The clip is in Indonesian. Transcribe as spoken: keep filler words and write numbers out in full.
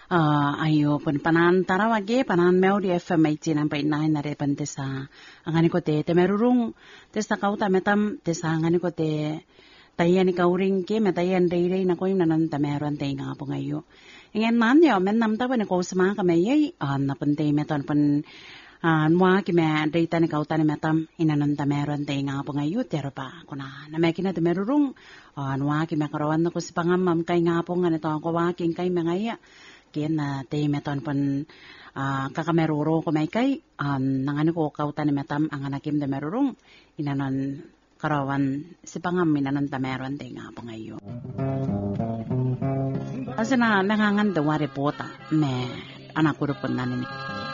Uh, ayo pun panan tarawage panan meu di F M eighty nine point nine nare pantesa angani ko te te merurung testa kauta metam tesa angani ko te tayani kauring ke metayan dei dei na ko nanan tameron te nga po ngayo ingen nan yo men nam ta ban ko sama ka me yai an na pante meton pen an wa ki me dei tani kauta ni metam inanan tameron te nga po ngayo tero pa kuna na me kina te merurung an wa ki me karawan ko si pangamam kay nga po ngani to ko wa king kay mengaya kian na te meton pun uh, kakameruro ko may kay um, nangani ko kautan ni metam ang anakim de merurong inanon karawan si pangam inanon tameron te nga po ngayon. Kasi na nangangan de wari pota me anak ko pun nanin.